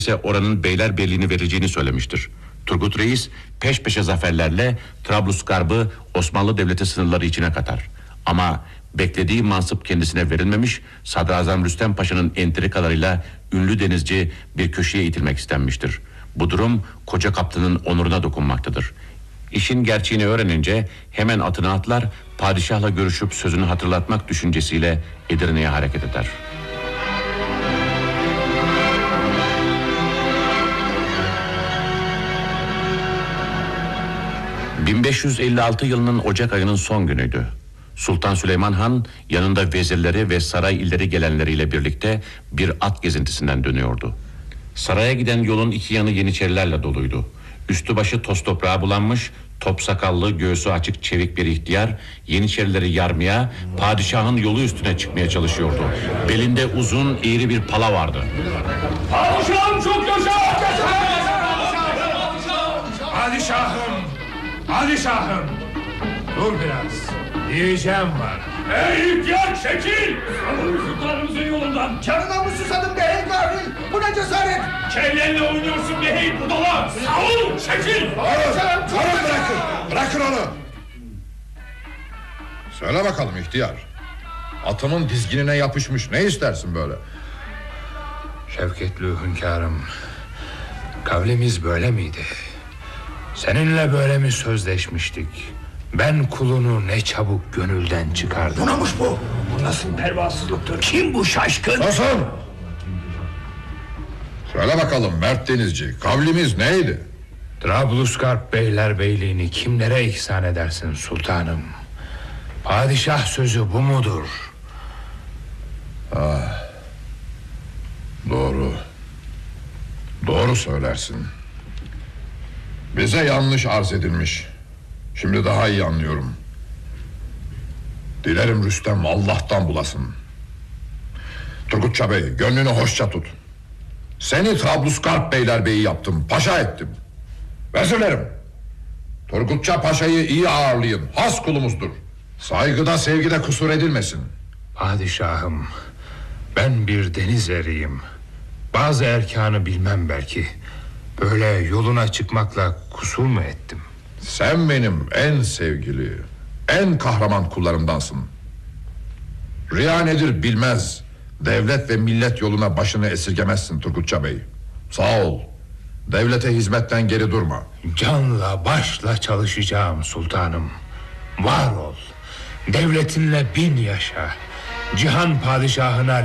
ise oranın beylerbeyliğini vereceğini söylemiştir. Turgut Reis peş peşe zaferlerle Trablusgarb'ı Osmanlı Devleti sınırları içine katar. Ama beklediği mansıp kendisine verilmemiş, Sadrazam Rüstem Paşa'nın entrikalarıyla ünlü denizci bir köşeye itilmek istenmiştir. Bu durum koca kaptanın onuruna dokunmaktadır. İşin gerçeğini öğrenince hemen atına atlar, padişahla görüşüp sözünü hatırlatmak düşüncesiyle Edirne'ye hareket eder. 1556 yılının Ocak ayının son günüydü. Sultan Süleyman Han yanında vezirleri ve saray illeri gelenleriyle birlikte bir at gezintisinden dönüyordu. Saraya giden yolun iki yanı yeniçerilerle doluydu. Üstü başı toz toprağa bulanmış, top sakallı, göğsü açık çevik bir ihtiyar yeniçerileri yarmaya, padişahın yolu üstüne çıkmaya çalışıyordu. Belinde uzun eğri bir pala vardı. Padişahım çok yaşa! Padişahım! Padişahım! Dur biraz. Diyeceğim var. Ey ihtiyar çekil! Sultanımızın yolundan. Canına mı susadın be hey gafil? Bu ne cesaret? Kellenle oynuyorsun be hey budala. Savun çekil! Durun bırakın. Bırakın onu. Söyle bakalım ihtiyar. Atımın dizginine yapışmış. Ne istersin böyle? Şevketli hünkârım, kavlimiz böyle miydi? Seninle böyle mi sözleşmiştik? Ben kulunu ne çabuk gönülden çıkardım. Bunamış bu. Bu nasıl pervasızlıktır? Kim bu şaşkın? Nasıl? Söyle bakalım Mert Denizci. Kavlimiz neydi? Trablusgarp beylerbeyliğini kimlere ihsan edersin sultanım? Padişah sözü bu mudur? Doğru. Doğru söylersin. Bize yanlış arz edilmiş. Şimdi daha iyi anlıyorum. Dilerim Rüstem Allah'tan bulasın. Turgut Bey, gönlünü hoşça tut. Seni Trablusgarp beylerbeyi yaptım, paşa ettim. Vezirlerim, Turgutça Paşa'yı iyi ağırlayın. Has kulumuzdur. Saygıda sevgide kusur edilmesin. Padişahım, ben bir deniz eriyim. Bazı erkanı bilmem belki. Böyle yoluna çıkmakla kusur mu ettim? Sen benim en sevgili, en kahraman kullarımdansın. Riya nedir bilmez, devlet ve millet yoluna başını esirgemezsin Turgutça Bey. Sağ ol. Devlete hizmetten geri durma. Canla başla çalışacağım sultanım. Var ol. Devletinle bin yaşa. Cihan padişahına